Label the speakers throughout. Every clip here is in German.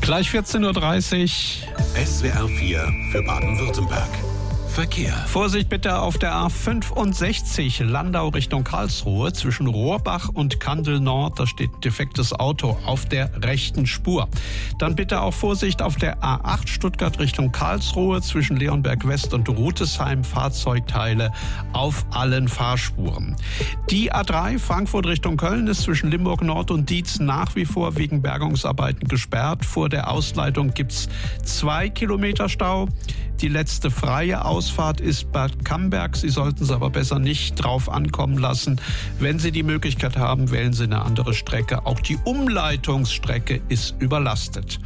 Speaker 1: Gleich 14.30 Uhr.
Speaker 2: SWR 4 für Baden-Württemberg. Verkehr.
Speaker 1: Vorsicht bitte auf der A65 Landau Richtung Karlsruhe zwischen Rohrbach und Kandel Nord. Da steht ein defektes Auto auf der rechten Spur. Dann bitte auch Vorsicht auf der A8 Stuttgart Richtung Karlsruhe zwischen Leonberg West und Rutesheim. Fahrzeugteile auf allen Fahrspuren. Die A3 Frankfurt Richtung Köln ist zwischen Limburg Nord und Dietz nach wie vor wegen Bergungsarbeiten gesperrt. Vor der Ausleitung gibt's 2 Kilometer Stau. Die letzte freie Ausfahrt ist Bad Camberg. Sie sollten es aber besser nicht drauf ankommen lassen. Wenn Sie die Möglichkeit haben, wählen Sie eine andere Strecke. Auch die Umleitungsstrecke ist überlastet.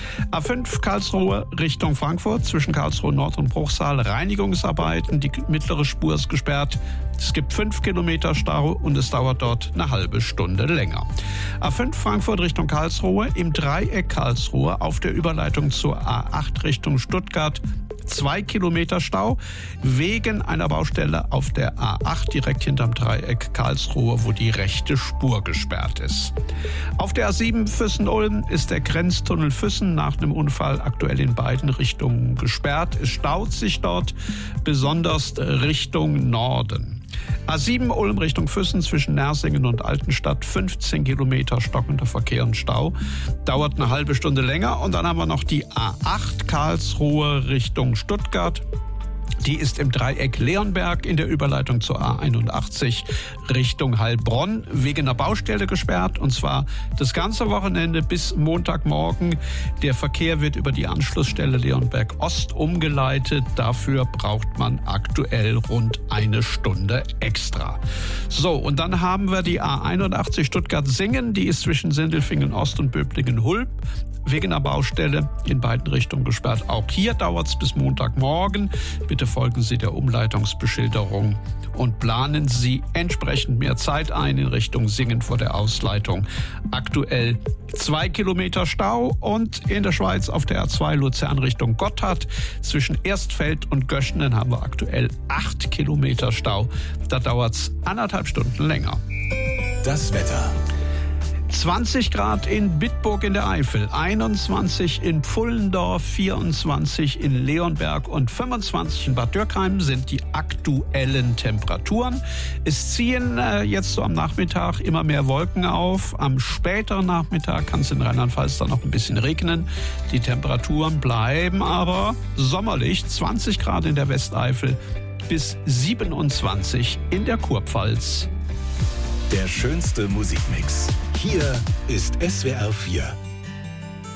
Speaker 1: A5 Karlsruhe Richtung Frankfurt zwischen Karlsruhe Nord und Bruchsal. Reinigungsarbeiten. Die mittlere Spur ist gesperrt. Es gibt 5 Kilometer Stau und es dauert dort eine halbe Stunde länger. A5 Frankfurt Richtung Karlsruhe im Dreieck Karlsruhe auf der Überleitung zur A8 Richtung Stuttgart. 2 Kilometer Stau wegen einer Baustelle auf der A8 direkt hinterm Dreieck Karlsruhe, wo die rechte Spur gesperrt ist. Auf der A7 Füssen-Ulm ist der Grenztunnel Füssen nach einem Unfall aktuell in beiden Richtungen gesperrt. Es staut sich dort, besonders Richtung Norden. A7 Ulm Richtung Füssen zwischen Nersingen und Altenstadt 15 Kilometer stockender Verkehr und Stau. Dauert eine halbe Stunde länger. Und dann haben wir noch die A8 Karlsruhe Richtung Stuttgart. Die ist im Dreieck Leonberg in der Überleitung zur A81 Richtung Heilbronn wegen einer Baustelle gesperrt. Und zwar das ganze Wochenende bis Montagmorgen. Der Verkehr wird über die Anschlussstelle Leonberg Ost umgeleitet. Dafür braucht man aktuell rund eine Stunde extra. So, und dann haben wir die A81 Stuttgart-Singen. Die ist zwischen Sindelfingen Ost und Böblingen-Hulb wegen einer Baustelle in beiden Richtungen gesperrt. Auch hier dauert es bis Montagmorgen. Bitte folgen Sie der Umleitungsbeschilderung und planen Sie entsprechend mehr Zeit ein in Richtung Singen vor der Ausleitung. Aktuell 2 Kilometer Stau und in der Schweiz auf der A2 Luzern Richtung Gotthard zwischen Erstfeld und Göschenen haben wir aktuell 8 Kilometer Stau. Da dauert es 1,5 Stunden länger.
Speaker 2: Das Wetter.
Speaker 1: 20 Grad in Bitburg in der Eifel, 21 in Pfullendorf, 24 in Leonberg und 25 in Bad Dürkheim sind die aktuellen Temperaturen. Es ziehen jetzt so am Nachmittag immer mehr Wolken auf. Am späteren Nachmittag kann es in Rheinland-Pfalz dann noch ein bisschen regnen. Die Temperaturen bleiben aber sommerlich, 20 Grad in der Westeifel bis 27 in der Kurpfalz.
Speaker 2: Der schönste Musikmix. Hier ist SWR 4.